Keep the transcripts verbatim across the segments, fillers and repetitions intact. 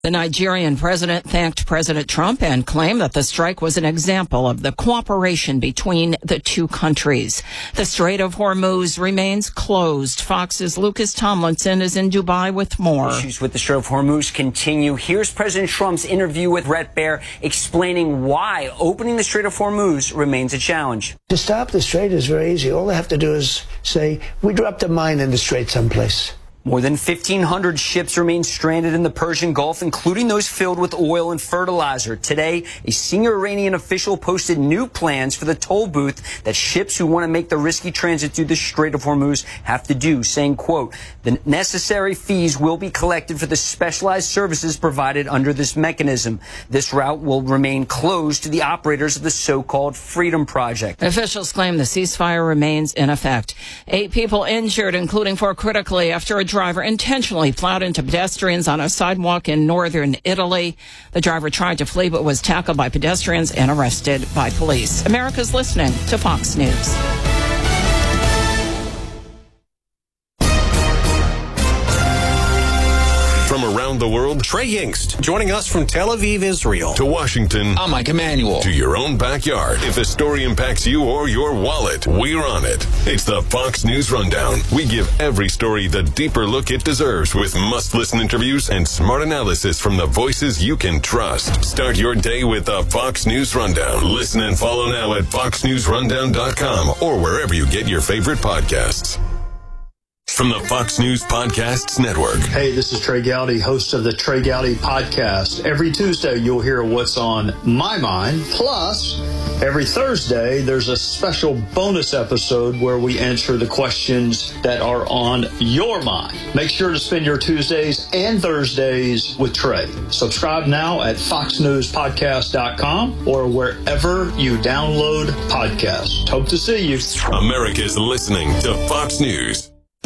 The Nigerian president thanked President Trump and claimed that the strike was an example of the cooperation between the two countries. The Strait of Hormuz remains closed. Fox's Lucas Tomlinson is in Dubai with more. Issues with the Strait of Hormuz continue. Here's President Trump's interview with Bret Baier explaining why opening the Strait of Hormuz remains a challenge. To stop the strait is very easy. All they have to do is say, we dropped a mine in the strait someplace. More than fifteen hundred ships remain stranded in the Persian Gulf, including those filled with oil and fertilizer. Today, a senior Iranian official posted new plans for the toll booth that ships who want to make the risky transit through the Strait of Hormuz have to do, saying, quote, the necessary fees will be collected for the specialized services provided under this mechanism. This route will remain closed to the operators of the so-called Freedom Project. Officials claim the ceasefire remains in effect. Eight people injured, including four critically, after a driver intentionally plowed into pedestrians on a sidewalk in northern Italy. The driver tried to flee but was tackled by pedestrians and arrested by police. America's listening to Fox News. From around the world, Trey Yingst, joining us from Tel Aviv, Israel. To Washington. I'm Mike Emanuel. To your own backyard. If a story impacts you or your wallet, we're on it. It's the Fox News Rundown. We give every story the deeper look it deserves with must-listen interviews and smart analysis from the voices you can trust. Start your day with the Fox News Rundown. Listen and follow now at fox news rundown dot com or wherever you get your favorite podcasts. From the Fox News Podcasts Network. Hey, this is Trey Gowdy, host of the Trey Gowdy Podcast. Every Tuesday, you'll hear what's on my mind. Plus, every Thursday, there's a special bonus episode where we answer the questions that are on your mind. Make sure to spend your Tuesdays and Thursdays with Trey. Subscribe now at fox news podcast dot com or wherever you download podcasts. Hope to see you. America's listening to Fox News.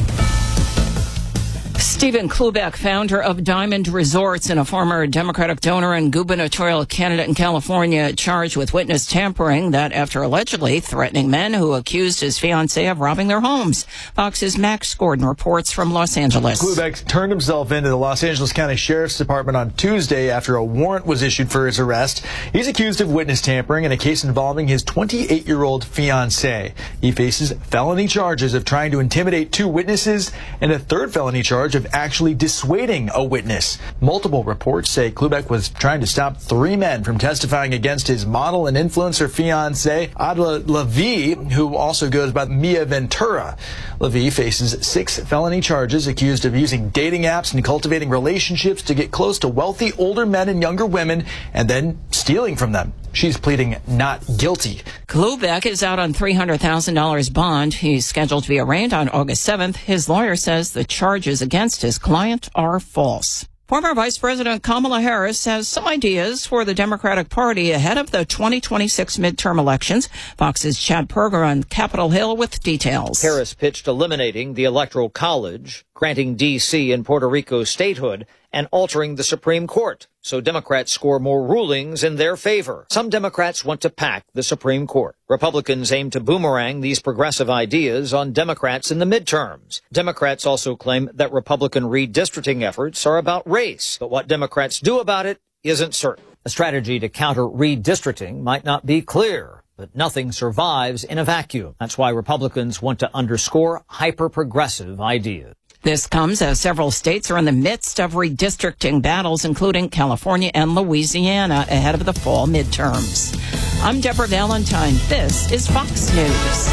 Stephen Klubeck, founder of Diamond Resorts and a former Democratic donor and gubernatorial candidate in California, charged with witness tampering that after allegedly threatening men who accused his fiancée of robbing their homes. Fox's Max Gordon reports from Los Angeles. Klubeck turned himself into the Los Angeles County Sheriff's Department on Tuesday after a warrant was issued for his arrest. He's accused of witness tampering in a case involving his twenty-eight-year-old fiancée. He faces felony charges of trying to intimidate two witnesses and a third felony charge of actually dissuading a witness. Multiple reports say Klubeck was trying to stop three men from testifying against his model and influencer fiancée, Adela Levy, who also goes by Mia Ventura. Levy faces six felony charges accused of using dating apps and cultivating relationships to get close to wealthy older men and younger women and then stealing from them. She's pleading not guilty. Klubeck is out on three hundred thousand dollars bond. He's scheduled to be arraigned on August seventh. His lawyer says the charges against his client are false. Former Vice President Kamala Harris has some ideas for the Democratic Party ahead of the twenty twenty-six midterm elections. Fox's Chad Perger on Capitol Hill with details. Harris pitched eliminating the Electoral College, granting D C and Puerto Rico statehood, and altering the Supreme Court, so Democrats score more rulings in their favor. Some Democrats want to pack the Supreme Court. Republicans aim to boomerang these progressive ideas on Democrats in the midterms. Democrats also claim that Republican redistricting efforts are about race, but what Democrats do about it isn't certain. A strategy to counter redistricting might not be clear, but nothing survives in a vacuum. That's why Republicans want to underscore hyper-progressive ideas. This comes as several states are in the midst of redistricting battles, including California and Louisiana, ahead of the fall midterms. I'm Deborah Valentine. This is Fox News.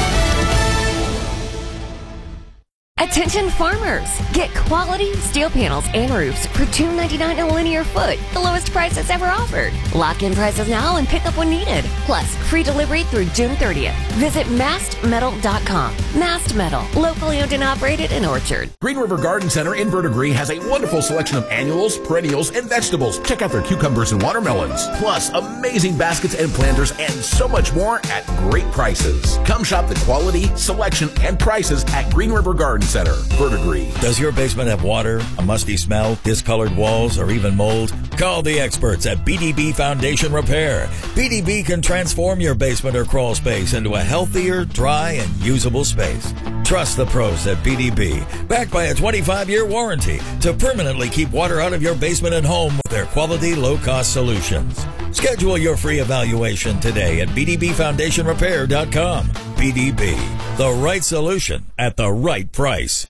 Attention farmers! Get quality steel panels and roofs for two dollars and ninety-nine cents a linear foot, the lowest prices ever offered. Lock in prices now and pick up when needed. Plus, free delivery through June thirtieth. Visit mast metal dot com. Mast Metal, locally owned and operated in Orchard. Green River Garden Center in Verdigris has a wonderful selection of annuals, perennials, and vegetables. Check out their cucumbers and watermelons. Plus, amazing baskets and planters and so much more at great prices. Come shop the quality, selection, and prices at Green River Garden Center, Verdigris. Does your basement have water, a musty smell, discolored walls, or even mold? Call the experts at B D B Foundation Repair. B D B can transform your basement or crawl space into a healthier, dry, and usable space. Trust the pros at B D B, backed by a twenty-five year warranty to permanently keep water out of your basement and home with their quality, low-cost solutions. Schedule your free evaluation today at b d b foundation repair dot com. B D B, the right solution at the right price.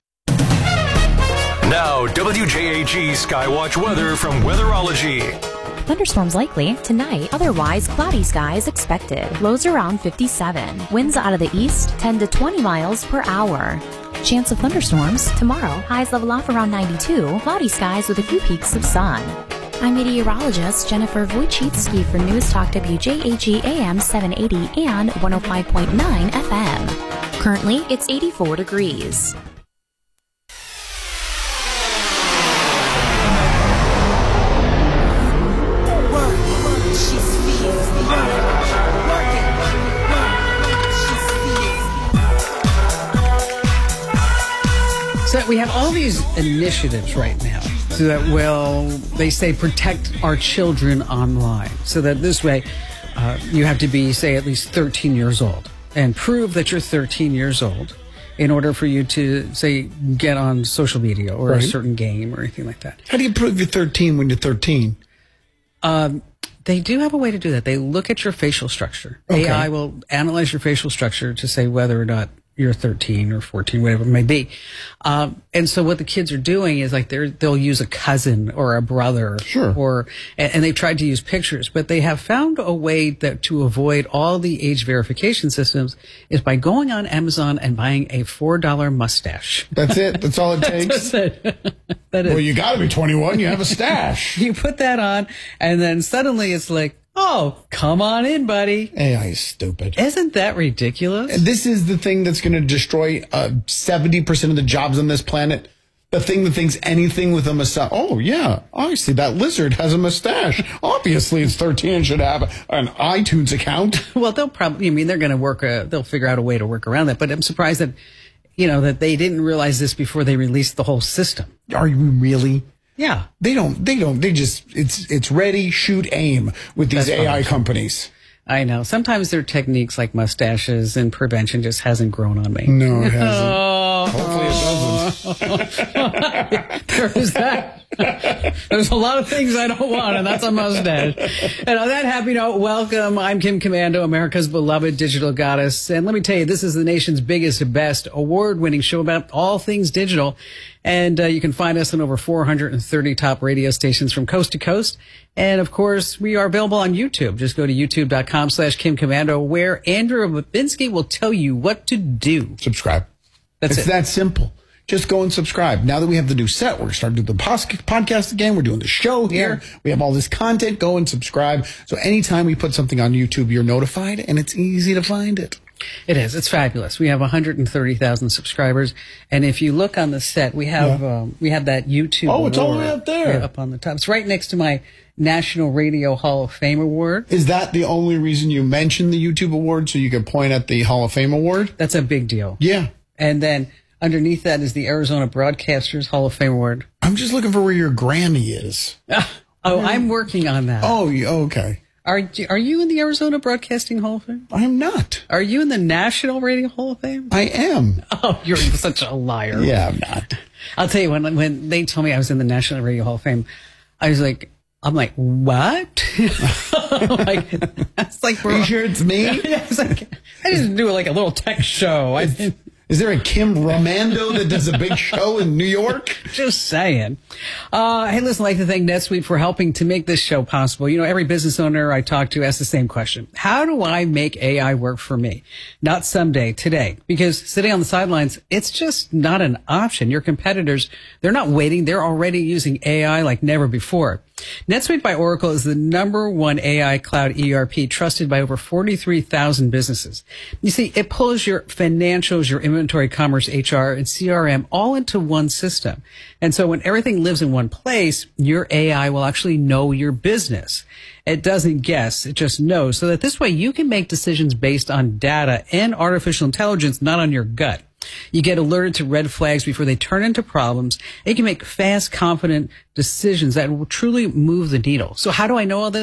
Now, W J A G Skywatch weather from Weatherology. Thunderstorms likely tonight. Otherwise, cloudy skies expected. Lows around fifty-seven. Winds out of the east, ten to twenty miles per hour. Chance of thunderstorms tomorrow. Highs level off around ninety-two. Cloudy skies with a few peaks of sun. I'm meteorologist Jennifer Wojcicki for News Talk W J A G A M seven eighty and one oh five point nine F M. Currently, it's eighty-four degrees. So we have all these initiatives right now so that, well, they say protect our children online. So that this way uh, you have to be, say, at least thirteen years old and prove that you're thirteen years old in order for you to, say, get on social media or right. a certain game or anything like that. How do you prove you're thirteen when you're thirteen? Um, they do have a way to do that. They look at your facial structure. Okay. A I will analyze your facial structure to say whether or not you're thirteen or fourteen, whatever it may be. Um, and so what the kids are doing is like they're, they'll use a cousin or a brother. Sure. Or, and, and they've tried to use pictures, but they have found a way that to avoid all the age verification systems is by going on Amazon and buying a four dollar mustache. That's it. That's all it takes. That's it. That is. Well, you got to be twenty-one. You have a stash. You put that on and then suddenly it's like, oh, come on in, buddy. A I is stupid. Isn't that ridiculous? This is the thing that's going to destroy uh, seventy percent of the jobs on this planet. The thing that thinks anything with a mustache. Oh, yeah, I see that lizard has a mustache. Obviously, it's thirteen and should have an iTunes account. Well, they'll probably, I mean, they're going to work, a, they'll figure out a way to work around that. But I'm surprised that, you know, that they didn't realize this before they released the whole system. Are you really? Yeah. They don't, they don't, they just, it's, it's ready, shoot, aim with these That's A I fine. companies. I know. Sometimes their techniques like mustaches and prevention just hasn't grown on me. No, it hasn't. Oh. Hopefully it doesn't. There's that. There's a lot of things I don't want, and that's a mustache. And on that happy note, welcome. I'm Kim Komando, America's beloved digital goddess. And let me tell you, this is the nation's biggest, best, award-winning show about all things digital. And uh, you can find us on over four hundred thirty top radio stations from coast to coast. And, of course, we are available on YouTube. Just go to youtube.com slash Kim Komando, where Andrew Babinski will tell you what to do. Subscribe. That's it's it. that simple. Just go and subscribe. Now that we have the new set, we're starting to do the podcast again. We're doing the show here. Yeah. We have all this content. Go and subscribe. So anytime we put something on YouTube, you're notified, and it's easy to find it. It is. It's fabulous. We have one hundred thirty thousand subscribers, and if you look on the set, we have yeah. um, we have that YouTube. Oh, it's all the way up there, up on the top. It's right next to my National Radio Hall of Fame award. Is that the only reason you mentioned the YouTube award, so you could point at the Hall of Fame award? That's a big deal. Yeah, and then underneath that is the Arizona Broadcasters Hall of Fame award. I'm just looking for where your Grammy is. oh, I'm working on that. Oh, okay. Are are you in the Arizona Broadcasting Hall of Fame? I'm not. Are you in the National Radio Hall of Fame? I am. Oh, you're such a liar. Yeah, I'm not. I'll tell you, when when they told me I was in the National Radio Hall of Fame, I was like, I'm like, what? like, that's like, are you sure it's me? Yeah, it's like, I just do like a little tech show. I didn't. Is there a Kim Romando that does a big show in New York? Just saying. Uh, hey, listen, I'd like to thank NetSuite for helping to make this show possible. You know, every business owner I talk to asks the same question. How do I make A I work for me? Not someday, today. Because sitting on the sidelines, it's just not an option. Your competitors, they're not waiting. They're already using A I like never before. NetSuite by Oracle is the number one A I cloud E R P trusted by over forty-three thousand businesses. You see, it pulls your financials, your inventory, commerce, H R, and C R M all into one system. And so when everything lives in one place, your A I will actually know your business. It doesn't guess, it just knows. So that this way you can make decisions based on data and artificial intelligence, not on your gut. You get alerted to red flags before they turn into problems. And you can make fast, confident decisions that will truly move the needle. So how do I know all this?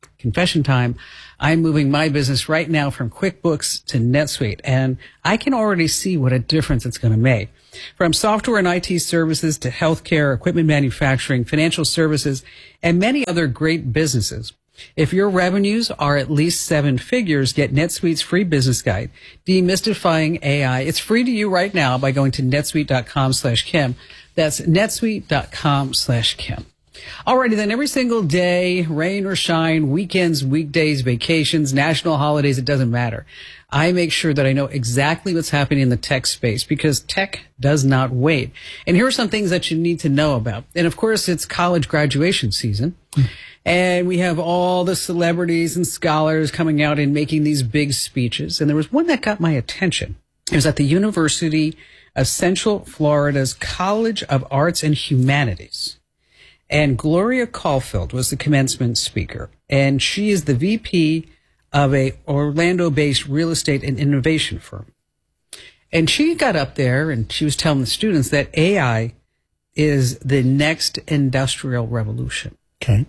confession time. I'm moving my business right now from QuickBooks to NetSuite, and I can already see what a difference it's going to make. From software and I T services to healthcare, equipment manufacturing, financial services, and many other great businesses. If your revenues are at least seven figures, get NetSuite's free business guide, Demystifying A I. It's free to you right now by going to netsuite.com slash Kim. That's netsuite.com slash Kim. Alrighty then, every single day, rain or shine, weekends, weekdays, vacations, national holidays, it doesn't matter. I make sure that I know exactly what's happening in the tech space because tech does not wait. And here are some things that you need to know about. And of course, it's college graduation season. And we have all the celebrities and scholars coming out and making these big speeches. And there was one that got my attention. It was at the University of Central Florida's College of Arts and Humanities. And Gloria Caulfield was the commencement speaker. And she is the V P of a Orlando-based real estate and innovation firm. And she got up there and she was telling the students that A I is the next industrial revolution. Okay.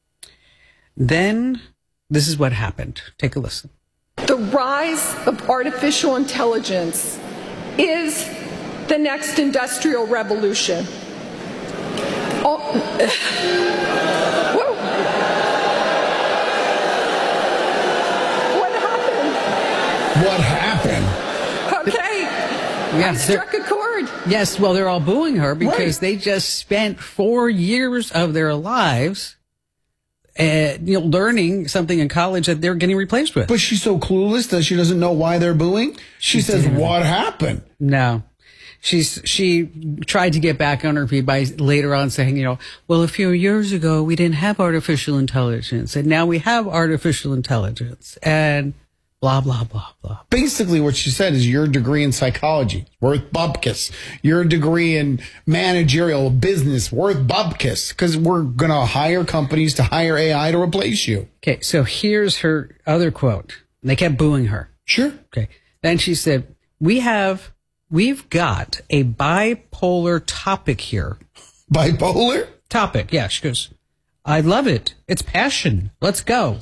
Then this is what happened. Take a listen. The rise of artificial intelligence is the next industrial revolution. Oh. Whoa. What happened? What happened? Okay. Yeah, I struck a chord. Yes, well, they're all booing her because Right. they just spent four years of their lives uh, you know, learning something in college that they're getting replaced with. But she's so clueless that she doesn't know why they're booing. She, She says, didn't. what happened? No. She's, she tried to get back on her feet by later on saying, you know, well, a few years ago, we didn't have artificial intelligence and now we have artificial intelligence and blah, blah, blah, blah. Basically, what she said is your degree in psychology, worth bupkis. Your degree in managerial business, worth bupkis. Because we're going to hire companies to hire A I to replace you. Okay, so here's her other quote. They kept booing her. Sure. Okay. Then she said, we have, we've got a bipolar topic here. Bipolar? Topic, yeah. She goes, I love it. It's passion. Let's go.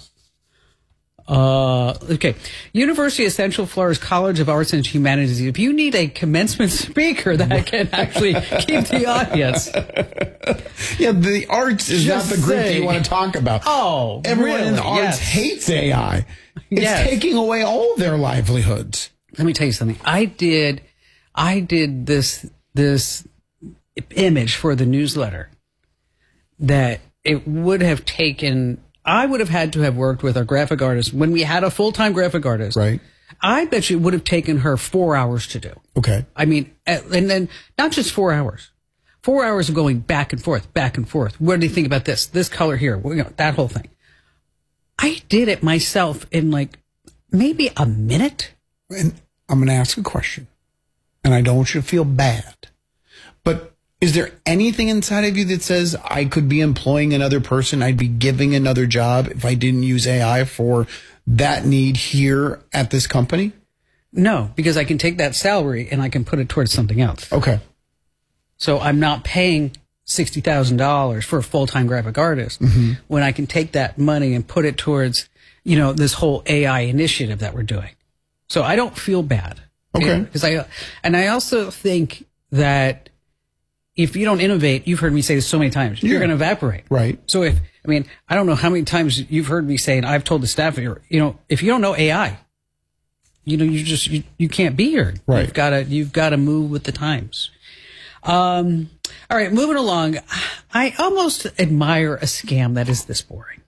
Uh, okay. University of Central Florida's College of Arts and Humanities. If you need a commencement speaker that can actually keep the audience. Yeah, the arts is Just not the group that saying. you want to talk about. Oh, Everyone really? in the arts Yes. hates A I. It's Yes. taking away all their livelihoods. Let me tell you something. I did, I did this, this image for the newsletter that it would have taken, I would have had to have worked with our graphic artist when we had a full-time graphic artist. Right. I bet you it would have taken her four hours to do. Okay. I mean, and then not just four hours, four hours of going back and forth, back and forth. What do you think about this? This color here, you know, that whole thing. I did it myself in like maybe a minute. And I'm going to ask a question, and I don't want you to feel bad, but is there anything inside of you that says I could be employing another person, I'd be giving another job if I didn't use A I for that need here at this company? No, because I can take that salary and I can put it towards something else. Okay. So I'm not paying sixty thousand dollars for a full-time graphic artist Mm-hmm. when I can take that money and put it towards, you know, this whole A I initiative that we're doing. So I don't feel bad. Okay. Because I, and I also think that if you don't innovate, you've heard me say this so many times, you're Yeah. going to evaporate. Right. So if, I mean, I don't know how many times you've heard me say, and I've told the staff here, you know, if you don't know A I, you know, you just, you, you can't be here. Right. You've got to, you've got to move with the times. Um, all right, moving along. I almost admire a scam that is this boring.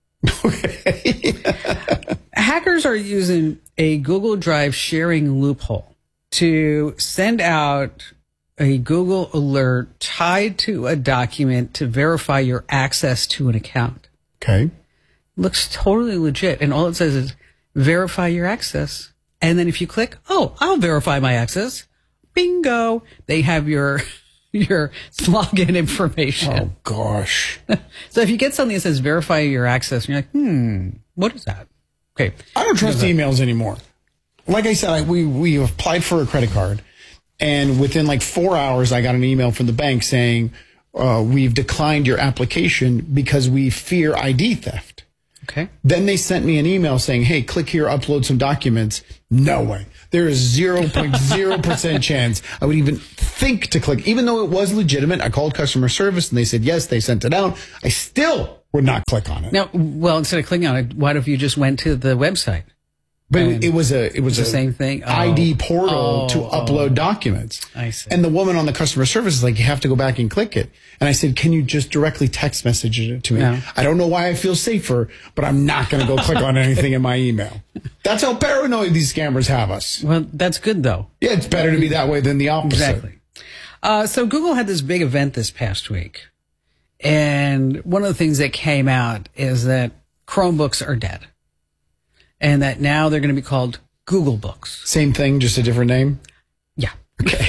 Hackers are using a Google Drive sharing loophole to send out a Google alert tied to a document to verify your access to an account. Okay. Looks totally legit. And all it says is verify your access. And then if you click, oh, I'll verify my access. Bingo. They have your, your login information. Oh, gosh. So if you get something that says verify your access, and you're like, hmm, what is that? Okay. I don't trust emails anymore. Like I said, I, we, we applied for a credit card, and within like four hours, I got an email from the bank saying, uh, we've declined your application because we fear I D theft. Okay. Then they sent me an email saying, hey, click here, upload some documents. No way. There is zero point zero percent chance I would even think to click. Even though it was legitimate, I called customer service and they said, yes, they sent it out. I still would not click on it. Now, well, instead of clicking on it, what if you just went to the website? But it, it was a it was the a same thing. Oh. I D portal oh, to oh. upload documents. I see. And the woman on the customer service is like, you have to go back and click it. And I said, can you just directly text message it to me? No. I don't know why I feel safer, but I'm not going to go click on anything in my email. That's how paranoid these scammers have us. Well, that's good though. Yeah, it's better to be that way than the opposite. Exactly. Uh, so Google had this big event this past week, and one of the things that came out is that Chromebooks are dead, and that now they're going to be called Google Books. Same thing, just a different name? Yeah. Okay.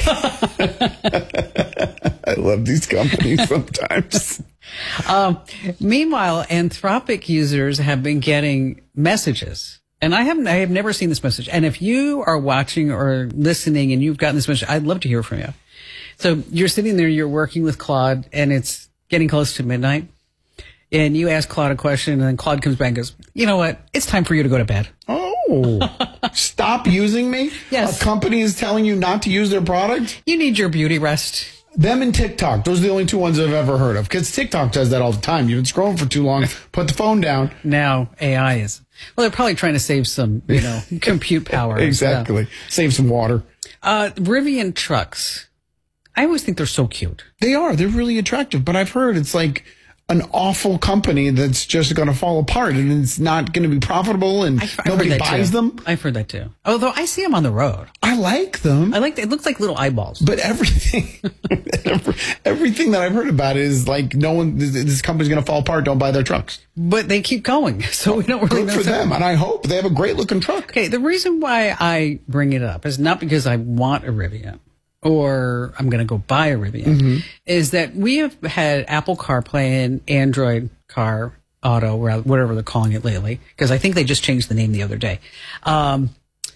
I love these companies sometimes. um, meanwhile, Anthropic users have been getting messages. And I haven't, I have never seen this message. And if you are watching or listening and you've gotten this message, I'd love to hear from you. So you're sitting there, you're working with Claude, and it's getting close to midnight. And you ask Claude a question, and then Claude comes back and goes, you know what? It's time for you to go to bed. Oh, stop using me? Yes. A company is telling you not to use their product? You need your beauty rest. Them and TikTok. Those are the only two ones I've ever heard of. Because TikTok does that all the time. You've been scrolling for too long. Put the phone down. Now A I is. Well, they're probably trying to save some, you know, compute power. Exactly. Save some water. Uh, Rivian trucks. I always think they're so cute. They are. They're really attractive. But I've heard it's like an awful company that's just going to fall apart and it's not going to be profitable and I've, I've nobody heard that buys too. them. I've heard that too. Although I see them on the road. I like them. I like, it looks like little eyeballs. But everything, everything that I've heard about is like no one, this, this company's going to fall apart. Don't buy their trucks. But they keep going. So we don't really Good know. for them. And I hope they have a great looking truck. Okay. The reason why I bring it up is not because I want a Rivian or I'm going to go buy a Rivian, Mm-hmm. is that we have had Apple CarPlay and Android Car Auto, whatever they're calling it lately, because I think they just changed the name the other day. Um,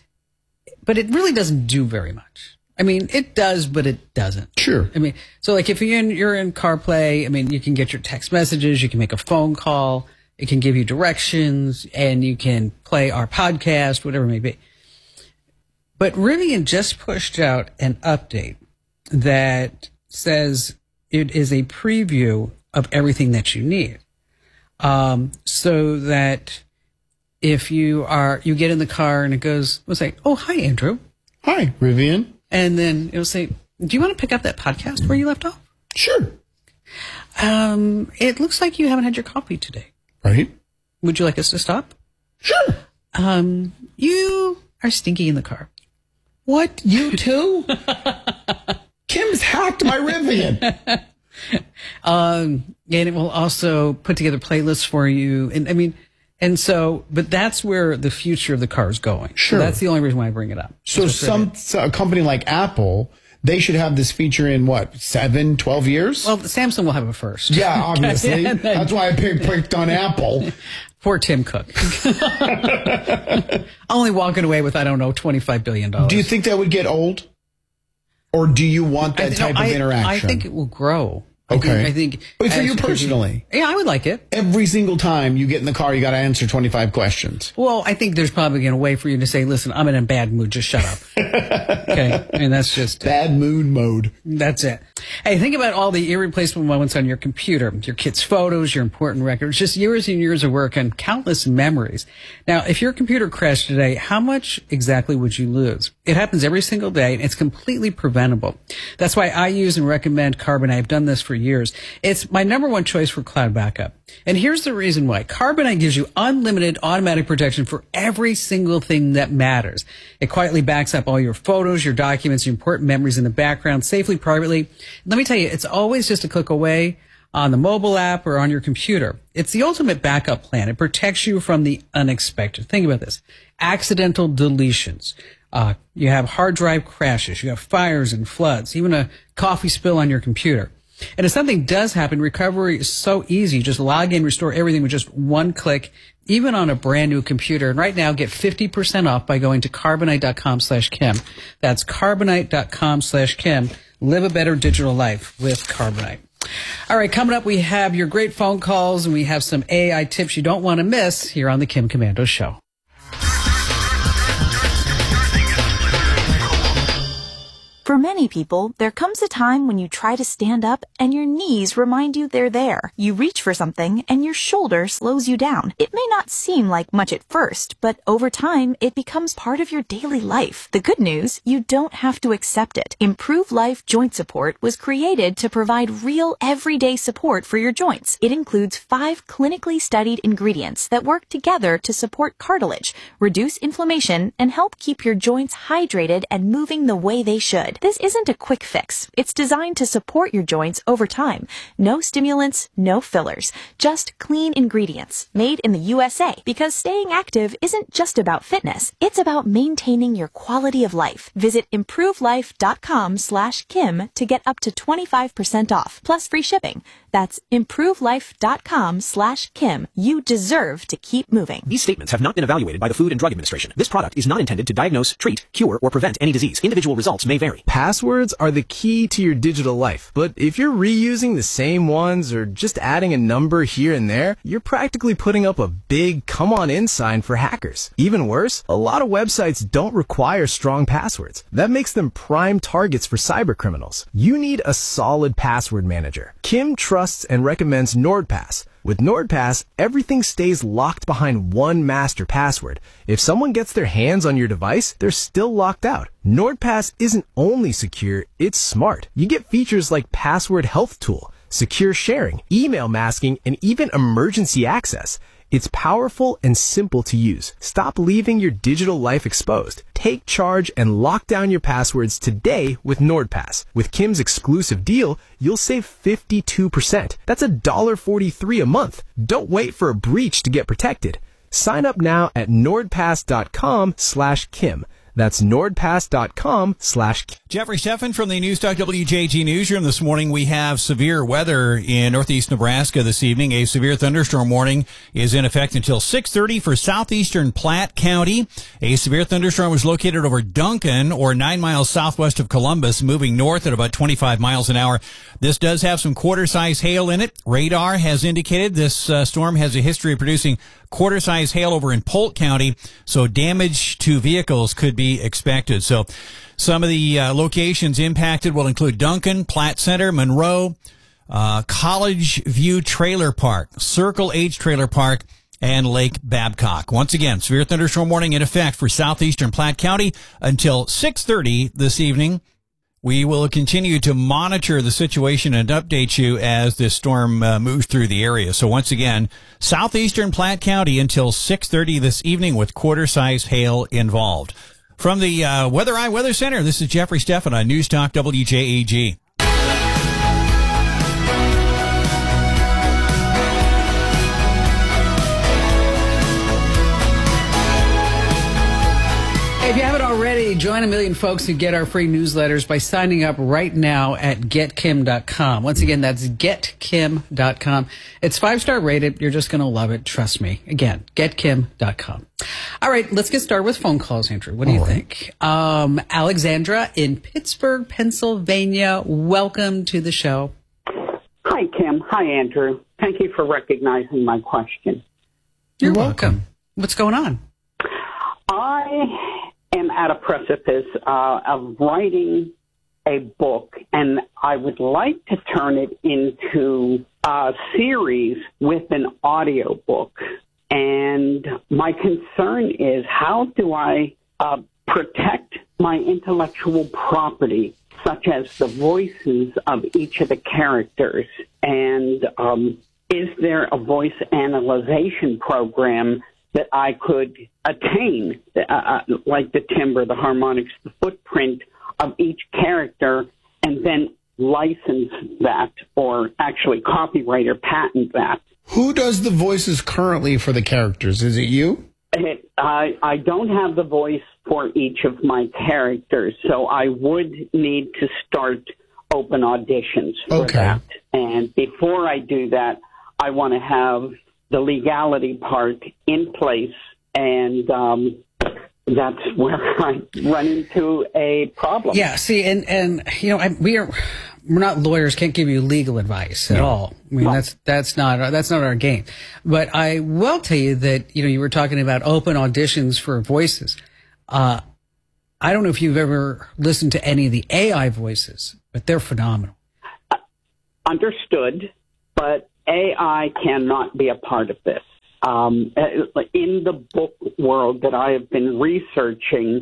but it really doesn't do very much. I mean, it does, but it doesn't. Sure. I mean, so like if you're in, you're in CarPlay, I mean, you can get your text messages, you can make a phone call, it can give you directions, and you can play our podcast, whatever it may be. But Rivian just pushed out an update that says it is a preview of everything that you need. Um, so that if you are, you get in the car and it goes, it'll say, oh, hi, Andrew. Hi, Rivian. And then it'll say, do you want to pick up that podcast where you left off? Sure. Um, it looks like you haven't had your coffee today. Right. Would you like us to stop? Sure. Um, you are stinky in the car. What? You too? Kim's hacked my Rivian. um, and it will also put together playlists for you. And I mean, and so, but that's where the future of the car is going. Sure. So that's the only reason why I bring it up. So some, so a company like Apple, they should have this feature in what, seven, twelve years? Well, Samsung will have it first. Yeah, obviously. then, That's why I picked, picked on Apple. Poor Tim Cook. Only walking away with, I don't know, twenty-five billion dollars. Do you think that would get old? Or do you want that I, type no, of I, interaction? I think it will grow. I Okay. Think, I think. But for as you personally? Yeah, I would like it. Every single time you get in the car, you got to answer twenty-five questions. Well, I think there's probably a way for you to say, listen, I'm in a bad mood. Just shut up. Okay. And that's just. Bad mood mode. That's it. Hey, think about all the irreplaceable moments on your computer, your kids' photos, your important records, just years and years of work and countless memories. Now, if your computer crashed today, how much exactly would you lose? It happens every single day, and it's completely preventable. That's why I use and recommend Carbonite. I've done this for years. It's my number one choice for cloud backup. And here's the reason why. Carbonite gives you unlimited automatic protection for every single thing that matters. It quietly backs up all your photos, your documents, your important memories in the background, safely, privately. Let me tell you, it's always just a click away on the mobile app or on your computer. It's the ultimate backup plan. It protects you from the unexpected. Think about this. Accidental deletions. Uh, you have hard drive crashes. You have fires and floods, even a coffee spill on your computer. And if something does happen, recovery is so easy. Just log in, restore everything with just one click, even on a brand new computer. And right now, get fifty percent off by going to carbonite.com slash Kim. That's carbonite.com slash Kim. Live a better digital life with Carbonite. All right, coming up, we have your great phone calls, and we have some A I tips you don't want to miss here on the Kim Komando Show. For many people, there comes a time when you try to stand up and your knees remind you they're there. You reach for something and your shoulder slows you down. It may not seem like much at first, but over time, it becomes part of your daily life. The good news, you don't have to accept it. Improve Life Joint Support was created to provide real, everyday support for your joints. It includes five clinically studied ingredients that work together to support cartilage, reduce inflammation, and help keep your joints hydrated and moving the way they should. This isn't a quick fix. It's designed to support your joints over time. No stimulants, no fillers, just clean ingredients made in the U S A. Because staying active isn't just about fitness. It's about maintaining your quality of life. Visit improvelife.com slash Kim to get up to twenty-five percent off, plus free shipping. That's improvelife.com slash Kim. You deserve to keep moving. These statements have not been evaluated by the Food and Drug Administration. This product is not intended to diagnose, treat, cure, or prevent any disease. Individual results may vary. Passwords are the key to your digital life, but if you're reusing the same ones or just adding a number here and there, you're practically putting up a big come on in sign for hackers. Even worse, a lot of websites don't require strong passwords. That makes them prime targets for cyber criminals. You need a solid password manager. Kim trusts and recommends NordPass. With NordPass, everything stays locked behind one master password. If someone gets their hands on your device, they're still locked out. NordPass isn't only secure, it's smart. You get features like Password Health Tool, secure sharing, email masking, and even emergency access. It's powerful and simple to use. Stop leaving your digital life exposed. Take charge and lock down your passwords today with NordPass. With Kim's exclusive deal, you'll save fifty-two percent. That's one dollar forty-three a month. Don't wait for a breach to get protected. Sign up now at nordpass.com slash Kim. That's nordpass.com slash Kim. Jeffrey Steffen from the Newstalk W J G Newsroom. This morning we have severe weather in northeast Nebraska this evening. A severe thunderstorm warning is in effect until six thirty for southeastern Platte County. A severe thunderstorm was located over Duncan, or nine miles southwest of Columbus, moving north at about twenty-five miles an hour. This does have some quarter-size hail in it. Radar has indicated this uh, storm has a history of producing quarter-size hail over in Polk County, so damage to vehicles could be expected. So some of the uh, locations impacted will include Duncan, Platte Center, Monroe, uh, College View Trailer Park, Circle H Trailer Park, and Lake Babcock. Once again, severe thunderstorm warning in effect for southeastern Platte County until six thirty this evening. We will continue to monitor the situation and update you as this storm uh, moves through the area. So once again, southeastern Platte County until six thirty this evening with quarter-size hail involved. From the uh, Weather Eye Weather Center, this is Jeffrey Steffen on Newstalk W J A G. If you haven't already, join a million folks who get our free newsletters by signing up right now at get kim dot com. Once again, that's get kim dot com. It's five-star rated. You're just going to love it. Trust me. Again, get kim dot com. All right, let's get started with phone calls, Andrew. What do you think? Um, Alexandra in Pittsburgh, Pennsylvania. Welcome to the show. Hi, Kim. Hi, Andrew. Thank you for recognizing my question. You're welcome. What's going on? I am at a precipice uh, of writing a book, and I would like to turn it into a series with an audio book. And my concern is, how do I uh, protect my intellectual property, such as the voices of each of the characters? And um, is there a voice analyzation program that I could attain, uh, like the timbre, the harmonics, the footprint of each character, and then license that, or actually copyright or patent that? Who does the voices currently for the characters? Is it you? It, I, I don't have the voice for each of my characters, so I would need to start open auditions for Okay. that. And before I do that, I want to have the legality part in place, and um, that's where I run into a problem. Yeah, see, and, and you know, I, we are, we're not lawyers, can't give you legal advice at No. all. I mean, No. that's that's not that's not our game. But I will tell you that, you know, you were talking about open auditions for voices. Uh, I don't know if you've ever listened to any of the A I voices, but they're phenomenal. Understood, but A I cannot be a part of this. Um, in the book world that I have been researching,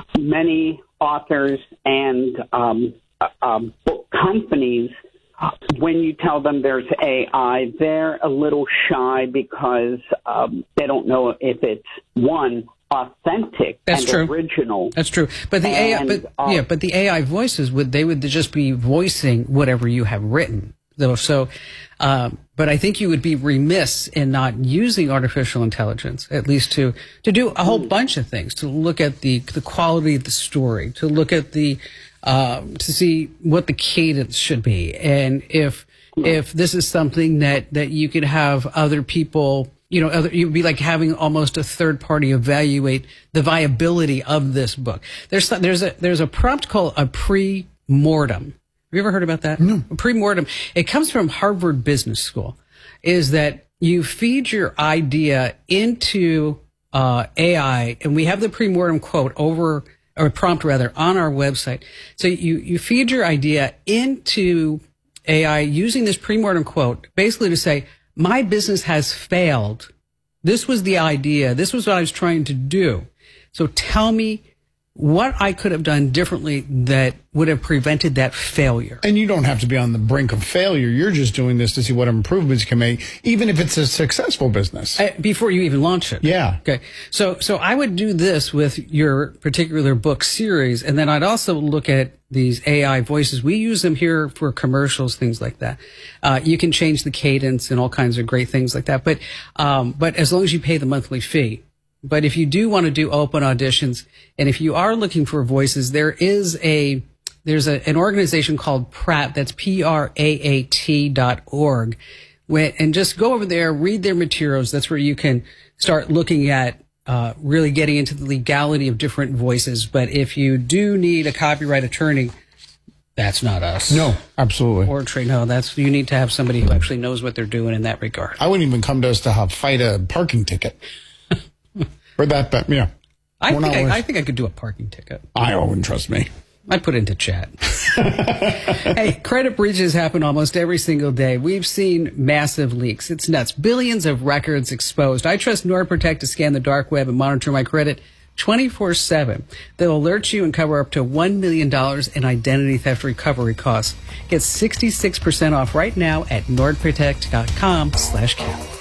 many authors and um, um, book companies, when you tell them there's A I, they're a little shy because um, they don't know if it's, one, authentic That's and true. original. That's true. But the A I, And, but uh, yeah, but the A I voices would they would just be voicing whatever you have written, though. So, um, but I think you would be remiss in not using artificial intelligence, at least to to do a whole bunch of things, to look at the the quality of the story, to look at the uh, to see what the cadence should be, and if if this is something that that you could have other people. You know, other, it would be like having almost a third party evaluate the viability of this book. There's there's a there's a prompt called a pre-mortem. Have you ever heard about that? No. A pre-mortem. It comes from Harvard Business School. Is that you feed your idea into uh, A I, and we have the pre-mortem quote over or prompt rather on our website. So you you feed your idea into A I using this pre-mortem quote, basically to say, my business has failed. This was the idea. This was what I was trying to do. So tell me what I could have done differently that would have prevented that failure. And you don't have to be on the brink of failure. You're just doing this to see what improvements you can make, even if it's a successful business. Uh, before you even launch it. Yeah. Okay. So, so I would do this with your particular book series, and then I'd also look at these A I voices. We use them here for commercials, things like that. Uh, you can change the cadence and all kinds of great things like that. But, um, but as long as you pay the monthly fee. But if you do want to do open auditions, and if you are looking for voices, there is a, there's a, an organization called Pratt, that's P R A A T dot org. When, and just go over there, read their materials. That's where you can start looking at uh, really getting into the legality of different voices. But if you do need a copyright attorney, that's not us. No, absolutely. Or trade. No, that's, you need to have somebody who actually knows what they're doing in that regard. I wouldn't even come to us to have, fight a parking ticket. Or that, that, yeah. I We're think not I, worth- I think I could do a parking ticket. I wouldn't trust me. I'd put it into chat. Hey, credit breaches happen almost every single day. We've seen massive leaks. It's nuts. Billions of records exposed. I trust NordProtect to scan the dark web and monitor my credit twenty-four seven. They'll alert you and cover up to one million dollars in identity theft recovery costs. Get sixty-six percent off right now at nordprotect dot com slash cap.